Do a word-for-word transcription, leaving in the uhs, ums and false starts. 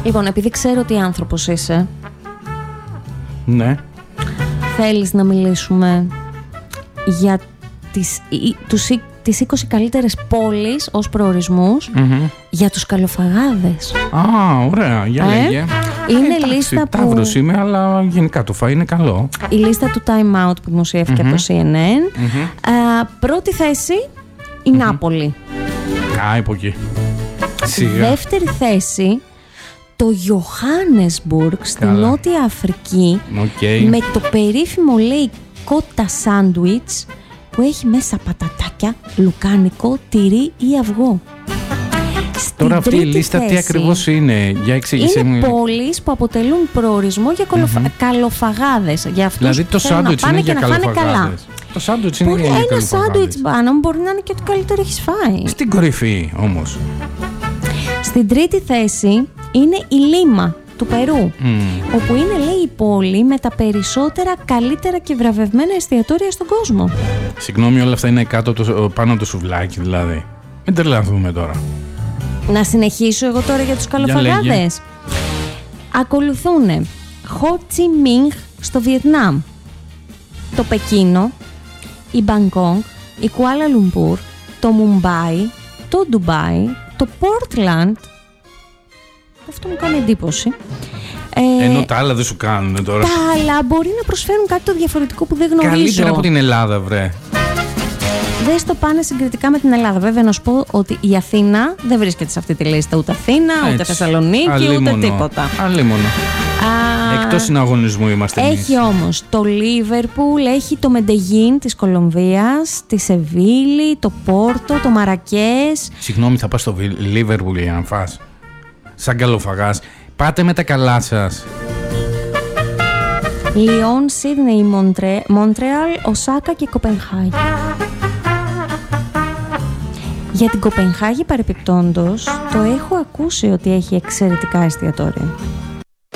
Λοιπόν, επειδή ξέρω τι άνθρωπος είσαι. Ναι. Θέλεις να μιλήσουμε για τις, τους, τις είκοσι καλύτερες πόλεις ως προορισμούς mm-hmm. για τους καλοφαγάδες. Α, ωραία, για ε? λέγε. Είναι ε, λίστα που... Ταύρος είμαι, αλλά γενικά το φαΐ είναι καλό. Η λίστα του Time Out που δημοσιεύτηκε mm-hmm. από το σι εν εν. Mm-hmm. Α, πρώτη θέση η mm-hmm. Νάπολη. Α, υπό εκεί. Σιγά. Δεύτερη θέση το Johannesburg στη Νότια Αφρική okay. με το περίφημο, λέει, κότα σάντουιτς που έχει μέσα πατατάκια, λουκάνικο, τυρί ή αυγό. Τώρα αυτή η λίστα θέση, τι ακριβώς είναι, για εξήγησέ μου. Είναι πόλεις που αποτελούν προορισμό για κολοφα... mm-hmm. καλοφαγάδες. Για αυτούς δηλαδή το σάντουιτς είναι για καλοφαγάδες. Το σάντουιτς είναι μπορεί για καλοφαγάδες. Ένα σάντουιτς μπάνα μπορεί να είναι και το καλύτερο έχεις φάει. Στην κορυφή όμως. Στην τρίτη θέση είναι η Λίμα του Περού, mm. όπου είναι, λέει, η πόλη με τα περισσότερα, καλύτερα και βραβευμένα εστιατόρια στον κόσμο. Συγγνώμη, όλα αυτά είναι κάτω το, πάνω από το σουβλάκι δηλαδή. Μην τρελαθούμε τώρα. Να συνεχίσω εγώ τώρα για τους καλοφαγάδες. Ακολουθούν Χο Τσι Μίνγκ στο Βιετνάμ, το Πεκίνο, η Μπαγκόγκ, η Κουάλα Λουμπούρ, το Μουμπάι, το Ντουμπάι, το Πόρτλαντ. Αυτό μου κάνει εντύπωση. Ε, Ενώ τα άλλα δεν σου κάνουν τώρα. Τα άλλα μπορεί να προσφέρουν κάτι το διαφορετικό που δεν γνωρίζω. Καλύτερα από την Ελλάδα, βρε. Δεν στο πάνε συγκριτικά με την Ελλάδα. Βέβαια, να σου πω ότι η Αθήνα δεν βρίσκεται σε αυτή τη λίστα. Ούτε Αθήνα, έτσι. Ούτε Θεσσαλονίκη, Αλίμονο. Ούτε τίποτα. Αλίμονο. Εκτός συναγωνισμού είμαστε εμείς. Έχει όμως το Λίβερπουλ, έχει το Μεντεγίν της Κολομβίας, τη Σεβίλη, το Πόρτο, το Μαρακές. Συγγνώμη, θα πας στο Λίβερπουλ για να φας. Σαν καλοφαγάς. Πάτε με τα καλά σας. Λιόν, Σίδνεϊ, Μοντρε... Μοντρεάλ, Οσάκα και Κοπενχάγη. Για την Κοπενχάγη παρεπιπτόντως, το έχω ακούσει ότι έχει εξαιρετικά εστιατόρια.